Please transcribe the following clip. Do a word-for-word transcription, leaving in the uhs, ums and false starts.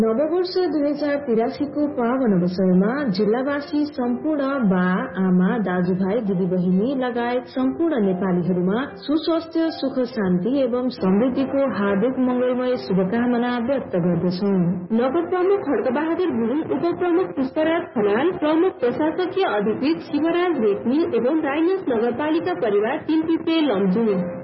नववर्ष दुई हजार तिरासीको पावन अवसरमा जिल्लावासी सम्पूर्ण बा आमा दाजुभाइ दिदीबहिनी लगायत सम्पूर्ण नेपालीहरूमा सुस्वास्थ्य सुख शान्ति एवं समृद्धिको हार्दिक मंगलमय शुभकामना व्यक्त गर्दछौ। नगर प्रमुख खड्गबहादुर गुरुङ, उप प्रमुख पुष्पराज खनाल, प्रमुख प्रशासकीय अधिकृत शिवराज रेग्मी एवं राइनस नगरपालिका परिवार तीन पिपे लमजुङ।